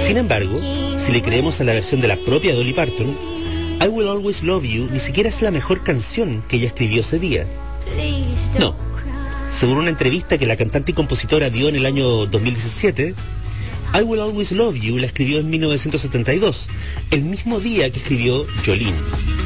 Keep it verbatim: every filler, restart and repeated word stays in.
Sin embargo, si le creemos a la versión de la propia Dolly Parton, I Will Always Love You ni siquiera es la mejor canción que ella escribió ese día. No. Según una entrevista que la cantante y compositora dio en el año dos mil diecisiete, I Will Always Love You la escribió en mil novecientos setenta y dos, el mismo día que escribió Jolene.